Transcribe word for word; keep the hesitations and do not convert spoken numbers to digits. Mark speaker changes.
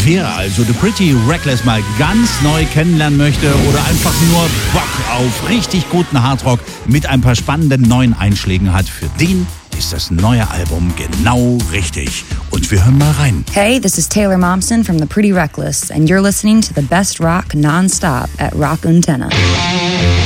Speaker 1: Wer also The Pretty Reckless mal ganz neu kennenlernen möchte oder einfach nur Bock auf richtig guten Hardrock mit ein paar spannenden neuen Einschlägen hat, für den ist das neue Album genau richtig. Und wir hören mal rein.
Speaker 2: Hey, this is Taylor Momsen from The Pretty Reckless and you're listening to the best rock non-stop at Rock Antena.